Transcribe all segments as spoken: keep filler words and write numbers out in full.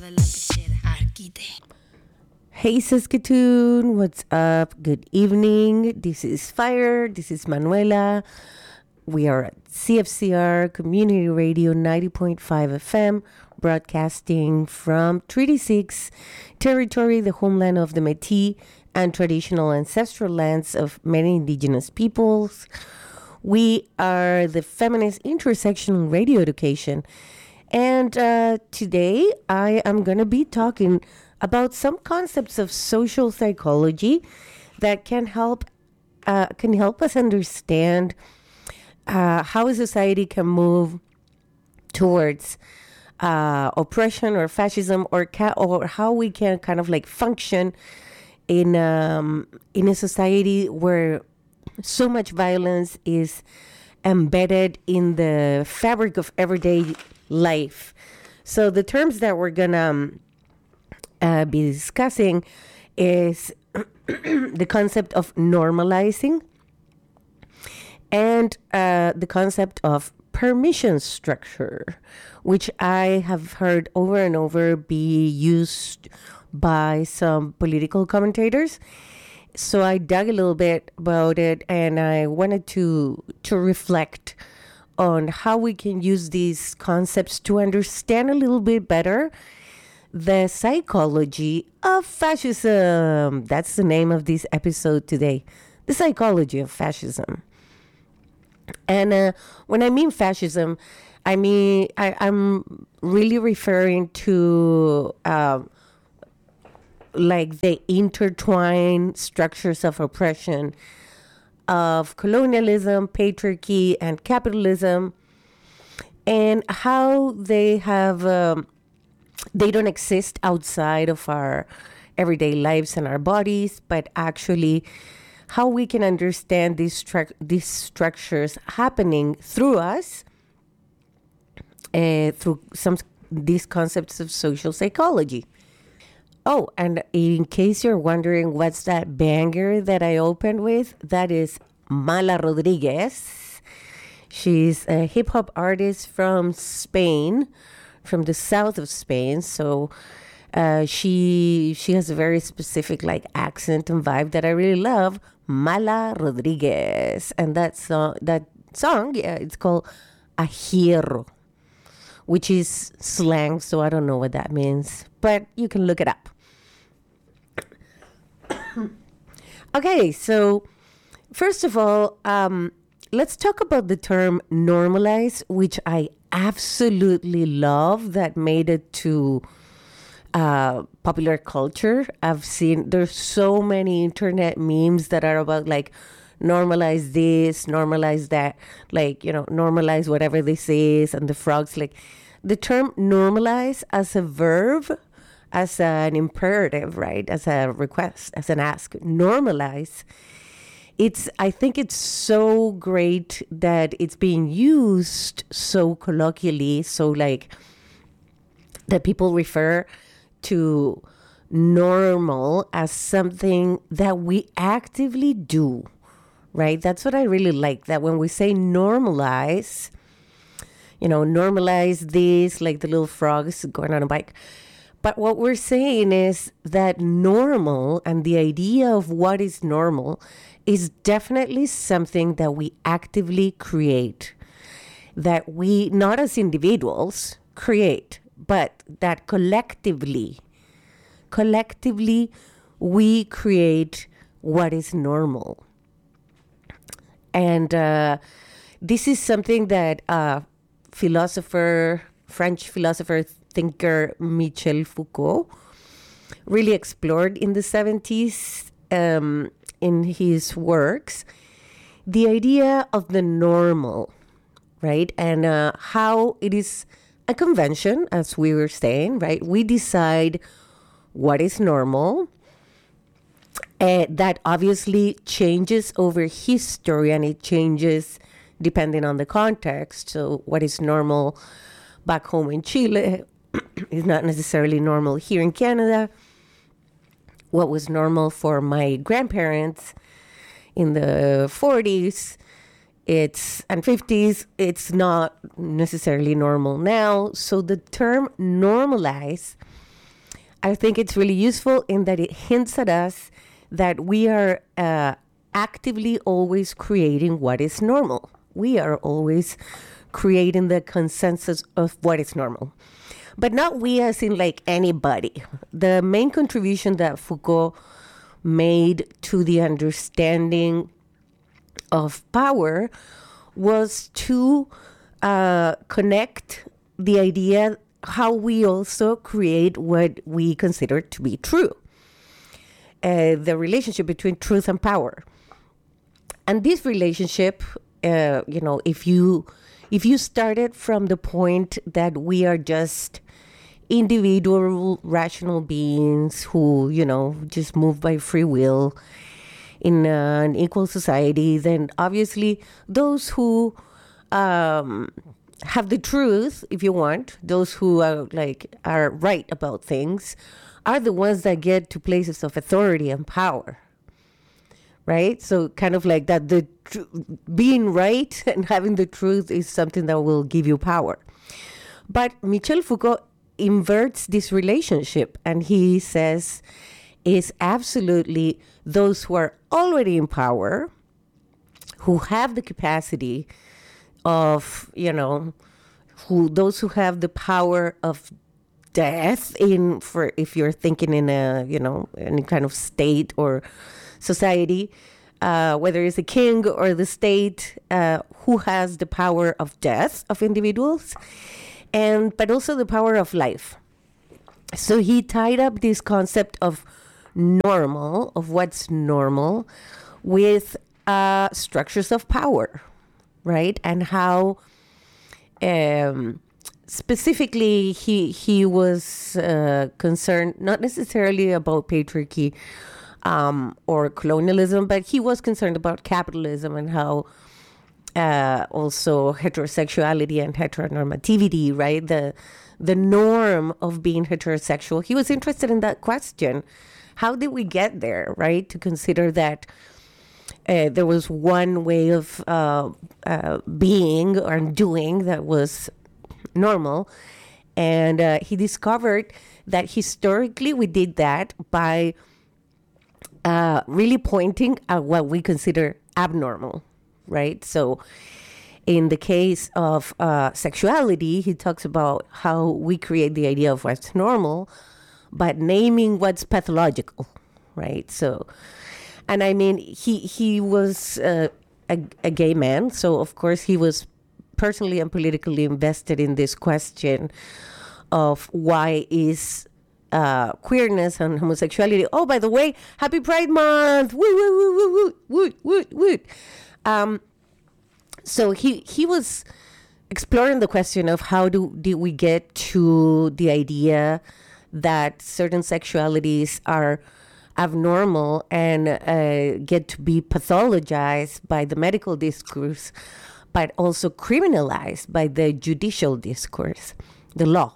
de la pechera. Arquite. Hey Saskatoon, what's up? Good evening. This is Fire. This is Manuela. We are at C F C R Community Radio ninety point five F M, broadcasting from Treaty six territory, the homeland of the Métis and traditional ancestral lands of many indigenous peoples. We are the feminist intersectional radio education. And uh, today I am going to be talking about some concepts of social psychology that can help uh, can help us understand uh, how a society can move towards uh, oppression or fascism, or ca- or how we can kind of like function in um, in a society where so much violence is embedded in the fabric of everyday life. So the terms that we're gonna um, uh, be discussing is the concept of normalizing and uh, the concept of permission structure, which I have heard over and over be used by some political commentators. So I dug a little bit about it, and I wanted to to reflect on how we can use these concepts to understand a little bit better the psychology of fascism. That's the name of this episode today, the psychology of fascism. And uh, when I mean fascism, I mean I, I'm really referring to um, like the intertwined structures of oppression of colonialism, patriarchy, and capitalism, and how they have um, they don't exist outside of our everyday lives and our bodies, but actually how we can understand these stru- these structures happening through us, uh, through some these concepts of social psychology. Oh, and in case you're wondering what's that banger that I opened with, that is Mala Rodriguez. She's a hip hop artist from Spain, from the south of Spain. So uh, she she has a very specific like accent and vibe that I really love. Mala Rodriguez, and that song, that song, yeah, it's called Ajiro, which is slang, so I don't know what that means, but you can look it up. Okay, so first of all, um, let's talk about the term normalize, which I absolutely love that made it to uh, popular culture. I've seen there's so many internet memes that are about like normalize this, normalize that, like, you know, normalize whatever this is, and the frogs, like the term normalize as a verb, as an imperative, right? As a request, as an ask, normalize. It's, I think it's so great that it's being used so colloquially, so like that people refer to normal as something that we actively do, right? That's what I really like, that when we say normalize, you know, normalize this, like the little frogs going on a bike. But what we're saying is that normal and the idea of what is normal is definitely something that we actively create, that we, not as individuals, create, but that collectively, collectively we create what is normal. And uh, this is something that uh, philosopher, French philosopher, thinker Michel Foucault really explored in the seventies um, in his works, the idea of the normal, right? And uh, how it is a convention, as we were saying, right? We decide what is normal. Uh, that obviously changes over history, and it changes depending on the context. So what is normal back home in Chile is not necessarily normal here in Canada. What was normal for my grandparents in the forties, it's and fifties, it's not necessarily normal now. So the term normalize I think it's really useful in that it hints at us that we are uh, actively always creating what is normal. We are always creating the consensus of what is normal. But not we as in like anybody. The main contribution that Foucault made to the understanding of power was to uh, connect the idea how we also create what we consider to be true. Uh, the relationship between truth and power. And this relationship, uh, you know, if you if you started from the point that we are just individual rational beings who, you know, just move by free will in an equal society, then obviously those who um, have the truth, if you want, those who are like are right about things, are the ones that get to places of authority and power, right? So kind of like that, the tr- being right and having the truth is something that will give you power. But Michel Foucault inverts this relationship, and he says it's absolutely those who are already in power, who have the capacity of, you know, who those who have the power of death in, for if you're thinking in a, you know, any kind of state or society, uh, whether it's a king or the state, uh, who has the power of death of individuals, and but also the power of life. So he tied up this concept of normal, of what's normal, with uh, structures of power, right? And how um, specifically he he was uh, concerned not necessarily about patriarchy um, or colonialism, but he was concerned about capitalism and how uh, also heterosexuality and heteronormativity, right? The the norm of being heterosexual. He was interested in that question. How did we get there, right? To consider that uh, there was one way of uh, uh, being or doing that was normal. And uh, he discovered that historically we did that by uh, really pointing at what we consider abnormal, right? So in the case of uh, sexuality, he talks about how we create the idea of what's normal, but naming what's pathological, right? So, and I mean, he he was uh, a, a gay man, so of course he was personally and politically invested in this question of why is uh, queerness and homosexuality. Oh, by the way, happy Pride Month! Woo, woo, woo, woo, woo, woo, woo, woo. Um, so he he was exploring the question of how do did we get to the idea that certain sexualities are abnormal and uh, get to be pathologized by the medical discourse, but also criminalized by the judicial discourse, the law.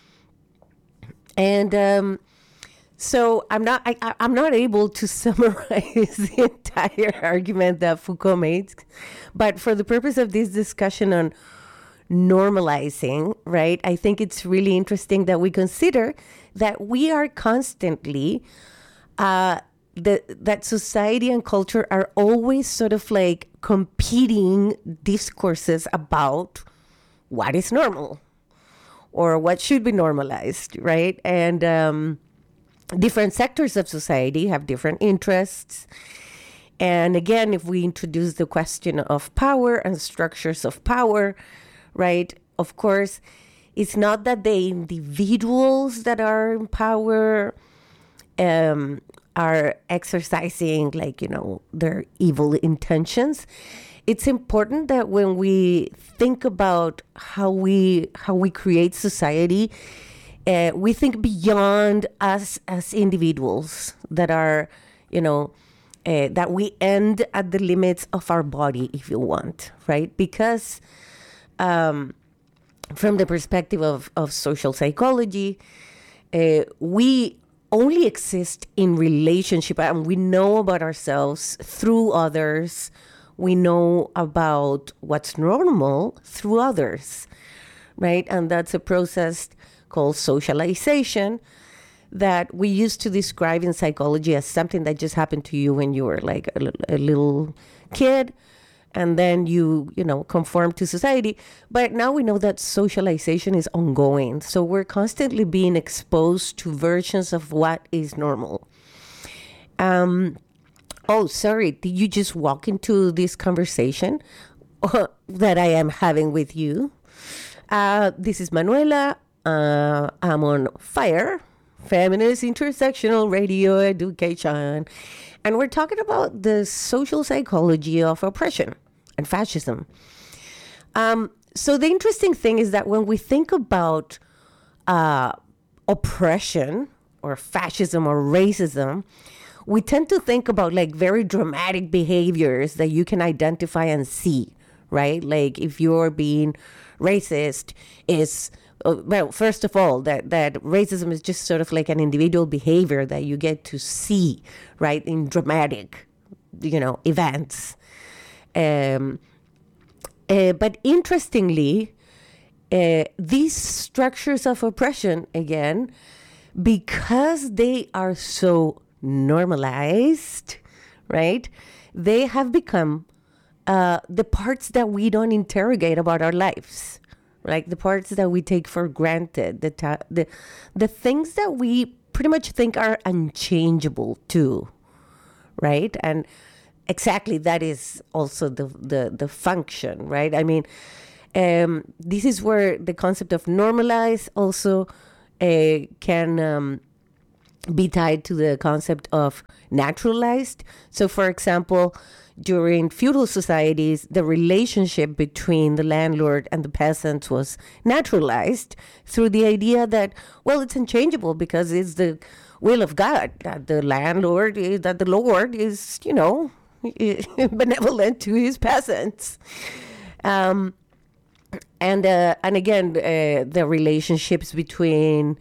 And um, so I'm not I, I- I'm not able to summarize the entire argument that Foucault made, but for the purpose of this discussion on normalizing, right, I think it's really interesting that we consider that we are constantly, uh, the, that society and culture are always sort of like competing discourses about what is normal or what should be normalized, right? And um, different sectors of society have different interests. And again, if we introduce the question of power and structures of power, right, of course, it's not that the individuals that are in power um, are exercising, like, you know, their evil intentions. It's important that when we think about how we how we create society, uh, we think beyond us as individuals that are, you know, uh, that we end at the limits of our body, if you want, right? Because um, from the perspective of, of social psychology, uh, we only exist in relationship, and we know about ourselves through others. We know about what's normal through others, right? And that's a process called socialization that we used to describe in psychology as something that just happened to you when you were like a, li- a little kid, and then you, you know, conform to society. But now we know that socialization is ongoing. So we're constantly being exposed to versions of what is normal. Um, oh, sorry. Did you just walk into this conversation that I am having with you? Uh, this is Manuela. Uh, I'm on FIRE, Feminist Intersectional Radio Education. And we're talking about the social psychology of oppression and fascism. Um, so the interesting thing is that when we think about uh, oppression or fascism or racism, we tend to think about like very dramatic behaviors that you can identify and see, right? Like if you're being racist, is uh, well, first of all, that, that racism is just sort of like an individual behavior that you get to see, right, in dramatic, you know, events. Um, uh, but interestingly, uh, these structures of oppression, again, because they are so normalized, right, they have become uh, the parts that we don't interrogate about our lives. Like the parts that we take for granted, the ta- the the things that we pretty much think are unchangeable too, right? And exactly that is also the the, the function, right? I mean, um, this is where the concept of normalize also uh, can um, be tied to the concept of naturalized. So, for example, during feudal societies, the relationship between the landlord and the peasants was naturalized through the idea that, well, it's unchangeable because it's the will of God that the landlord, is, that the Lord is, you know, benevolent to his peasants. Um, and uh, and again, uh, the relationships between,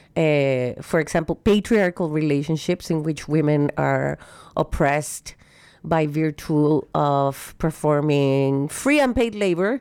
uh, for example, patriarchal relationships in which women are oppressed by virtue of performing free unpaid labor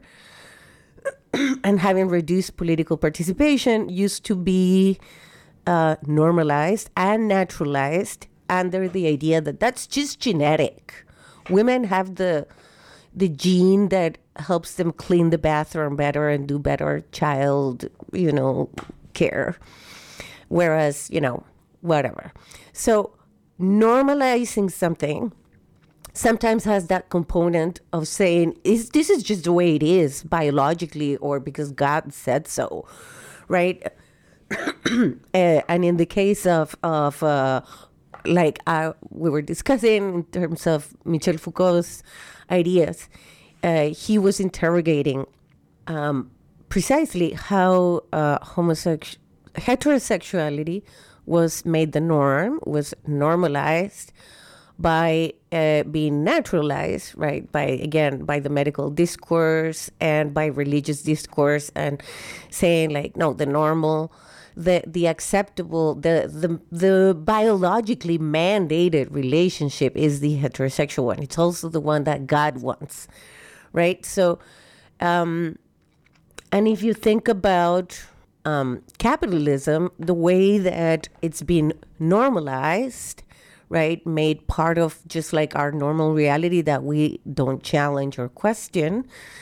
and having reduced political participation used to be uh, normalized and naturalized under the idea that that's just genetic. Women have the the gene that helps them clean the bathroom better and do better child, you know, care. Whereas, you know, whatever. So normalizing something sometimes has that component of saying, is this is just the way it is biologically or because God said so, right? uh, and in the case of, of uh, like uh, we were discussing in terms of Michel Foucault's ideas, uh, he was interrogating um, precisely how uh, homosexual heterosexuality was made the norm, was normalized by uh, being naturalized, right? By, again, by the medical discourse and by religious discourse, and saying like, no, the normal, the the acceptable, the the the biologically mandated relationship is the heterosexual one. It's also the one that God wants, right? So, um, and if you think about um, capitalism, the way that it's been normalized, right, made part of just like our normal reality that we don't challenge or question.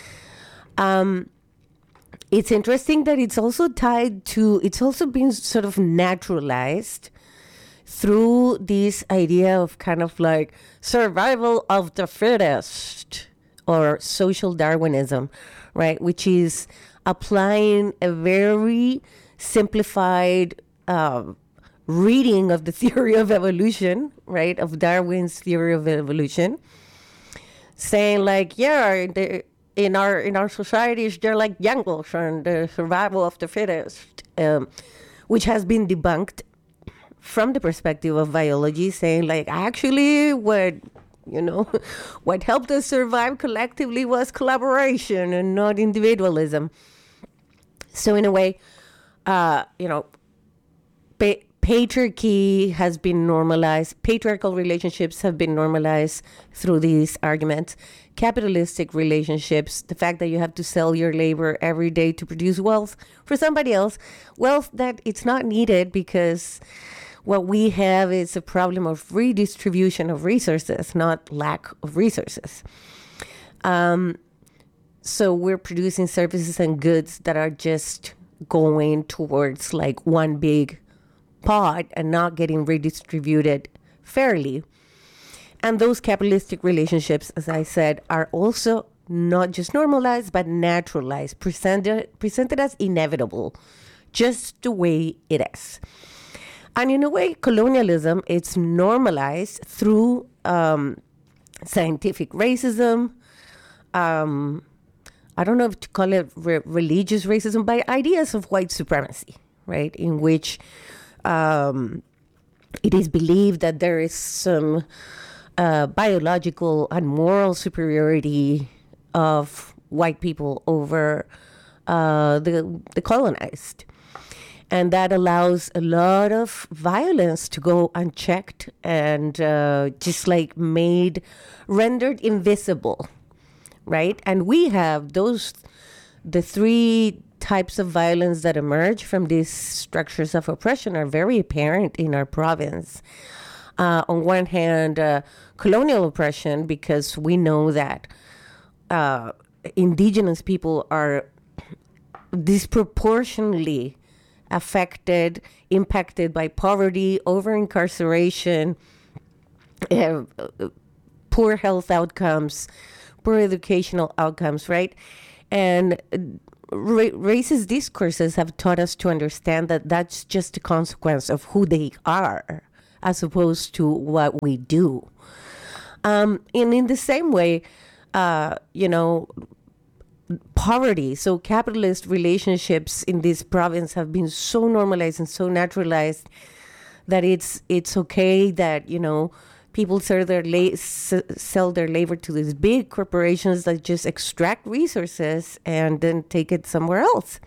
Um, it's interesting that it's also tied to, it's also been sort of naturalized through this idea of kind of like survival of the fittest or social Darwinism, right, which is applying a very simplified um, reading of the theory of evolution, right, of Darwin's theory of evolution, saying like, yeah, the, in our in our societies, they're like jungles and the survival of the fittest, um, which has been debunked from the perspective of biology, saying like, actually, what you know, what helped us survive collectively was collaboration and not individualism. So in a way, uh, you know, pa- patriarchy has been normalized. Patriarchal relationships have been normalized through these arguments. Capitalistic relationships, the fact that you have to sell your labor every day to produce wealth for somebody else, wealth that it's not needed because what we have is a problem of redistribution of resources, not lack of resources. Um, so we're producing services and goods that are just going towards like one big pot and not getting redistributed fairly. And those capitalistic relationships, as I said, are also not just normalized, but naturalized, presented, presented as inevitable, just the way it is. And in a way, colonialism, it's normalized through um, scientific racism. Um, I don't know if to call it re- religious racism, but ideas of white supremacy, right? In which um, it is believed that there is some uh, biological and moral superiority of white people over uh, the, the colonized. And that allows a lot of violence to go unchecked and uh, just like made, rendered invisible, right? And we have those, the three types of violence that emerge from these structures of oppression are very apparent in our province. Uh, on one hand, uh, colonial oppression, because we know that uh, indigenous people are disproportionately affected, impacted by poverty, over-incarceration, uh, poor health outcomes, poor educational outcomes, right? And ra- racist discourses have taught us to understand that that's just a consequence of who they are, as opposed to what we do. Um, and in the same way, uh, you know, poverty, so capitalist relationships in this province have been so normalized and so naturalized that it's it's okay that, you know, people sell their la- s- sell their labor to these big corporations that just extract resources and then take it somewhere else.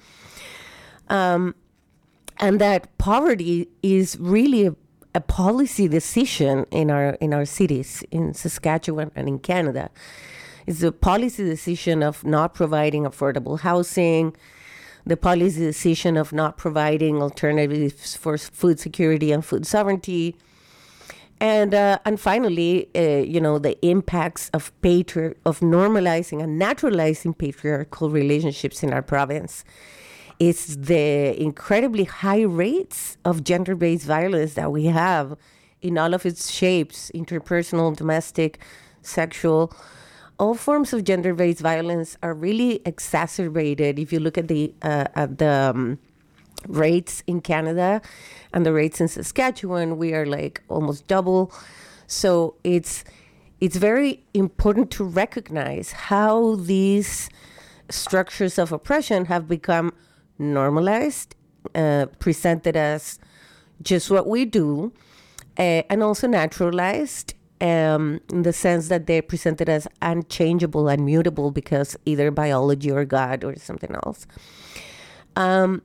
Um, and that poverty is really a, a policy decision in our in our cities, in Saskatchewan and in Canada. It's a policy decision of not providing affordable housing, the policy decision of not providing alternatives for food security and food sovereignty, and uh, and finally, uh, you know, the impacts of patri- of normalizing and naturalizing patriarchal relationships in our province. It's the incredibly high rates of gender-based violence that we have in all of its shapes: interpersonal, domestic, sexual. All forms of gender-based violence are really exacerbated if you look at the uh, at the um, rates in Canada and the rates in Saskatchewan. We are like almost double. So it's it's very important to recognize how these structures of oppression have become normalized, uh, presented as just what we do, uh, and also naturalized. Um, in the sense that they're presented as unchangeable, unmutable, because either biology or God or something else. Um,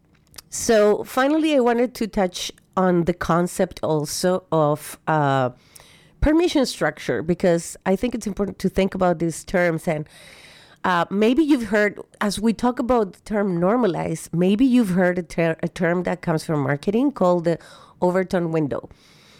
so finally, I wanted to touch on the concept also of uh, permission structure, because I think it's important to think about these terms. And uh, maybe you've heard, as we talk about the term normalize, maybe you've heard a, ter- a term that comes from marketing called the Overton window.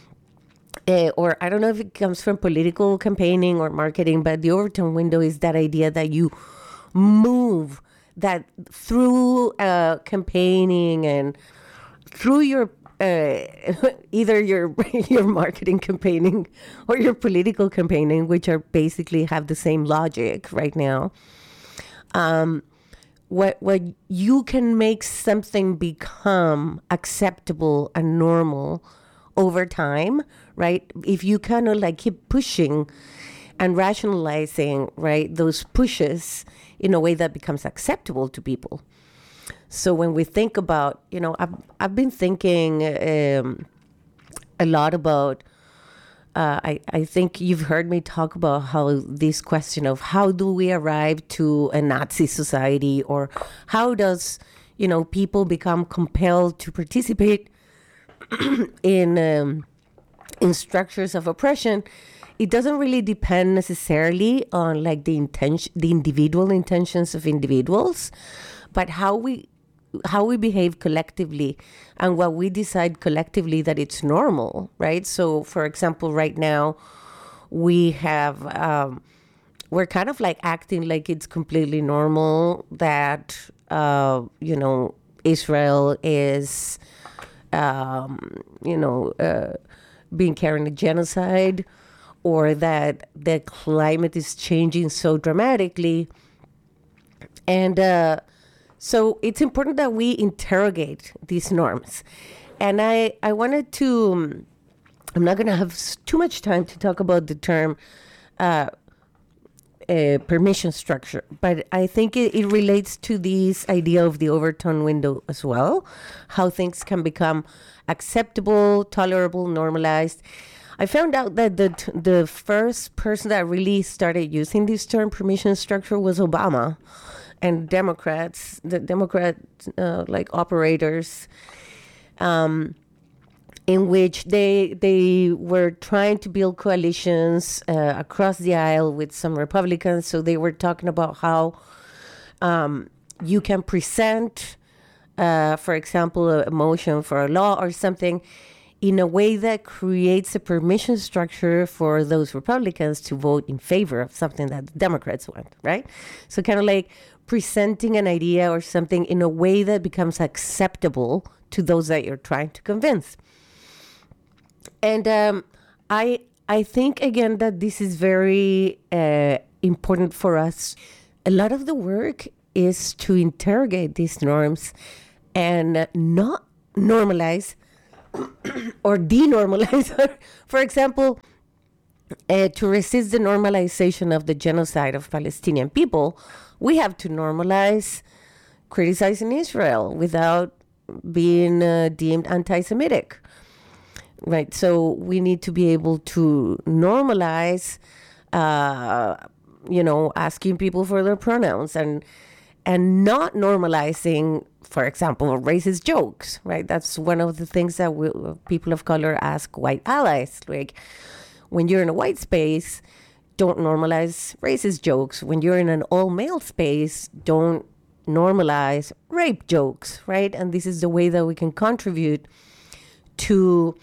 Uh, or I don't know if it comes from political campaigning or marketing, but the Overton window is that idea that you move, that through uh, campaigning and through your uh, either your your marketing campaigning or your political campaigning, which are basically have the same logic right now. Um, what what you can make something become acceptable and normal over time, right? If you kind of like keep pushing and rationalizing, right, those pushes in a way that becomes acceptable to people. So when we think about, you know, I've, I've been thinking um, a lot about, uh, I, I think you've heard me talk about how this question of how do we arrive to a Nazi society, or how does, you know, people become compelled to participate in um, in structures of oppression, it doesn't really depend necessarily on like the intention, the individual intentions of individuals, but how we how we behave collectively and what we decide collectively that it's normal, right? So, for example, right now we have um, we're kind of like acting like it's completely normal that uh, you know Israel is um, you know uh, being carrying a genocide, or that the climate is changing so dramatically. And uh, so it's important that we interrogate these norms. And I, I wanted to, um, I'm not going to have s- too much time to talk about the term uh, uh, permission structure, but I think it, it relates to this idea of the Overton window as well, how things can become acceptable, tolerable, normalized. I found out that the t- the first person that really started using this term permission structure was Obama, and Democrats, the Democrat uh, like operators, um, in which they they were trying to build coalitions uh, across the aisle with some Republicans. So they were talking about how um, you can present, uh, for example, a motion for a law or something in a way that creates a permission structure for those Republicans to vote in favor of something that the Democrats want, right? So kind of like presenting an idea or something in a way that becomes acceptable to those that you're trying to convince. And um, I I think, again, that this is very uh, important for us. A lot of the work is to interrogate these norms and not normalize or denormalize. For example, uh, to resist the normalization of the genocide of Palestinian people, we have to normalize criticizing Israel without being uh, deemed anti-Semitic, right? So we need to be able to normalize, uh, you know, asking people for their pronouns and and not normalizing, for example, racist jokes, right? That's one of the things that we, people of color ask white allies. Like, when you're in a white space, don't normalize racist jokes. When you're in an all-male space, don't normalize rape jokes, right? And this is the way that we can contribute to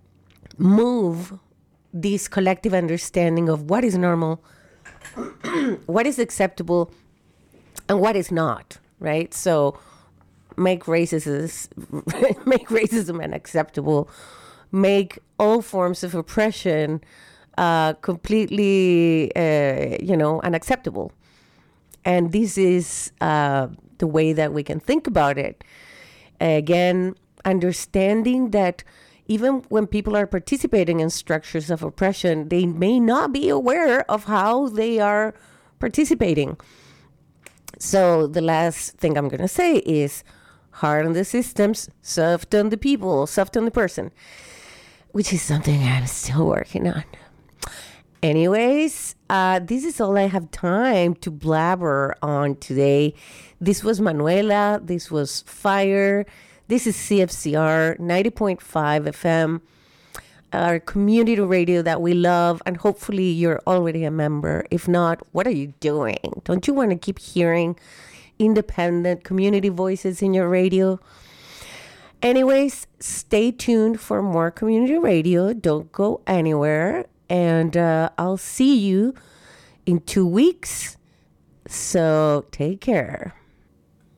move this collective understanding of what is normal, what is acceptable, and what is not, right? So make racism, make racism unacceptable, make all forms of oppression uh, completely, uh, you know, unacceptable. And this is uh, the way that we can think about it. Again, understanding that even when people are participating in structures of oppression, they may not be aware of how they are participating. So the last thing I'm going to say is hard on the systems, soft on the people, soft on the person, which is something I'm still working on. Anyways, uh, this is all I have time to blabber on today. This was Manuela. This was Fire. This is C F C R ninety point five F M, our community radio that we love, and hopefully you're already a member. If not, what are you doing? Don't you want to keep hearing independent community voices in your radio? Anyways, stay tuned for more community radio. Don't go anywhere. And uh, I'll see you in two weeks. So take care.